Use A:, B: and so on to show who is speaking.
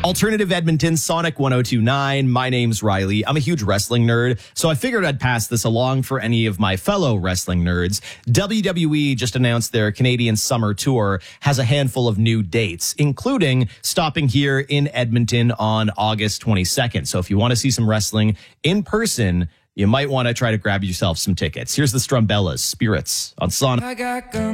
A: Alternative Edmonton, Sonic 1029. My name's Riley. I'm a huge wrestling nerd, so I figured I'd pass this along for any of my fellow wrestling nerds. WWE just announced their Canadian Summer Tour has a handful of new dates, including stopping here in Edmonton on August 22nd. So if you want to see some wrestling in person, you might want to try to grab yourself some tickets. Here's the Strumbellas, Spirits on Sonic.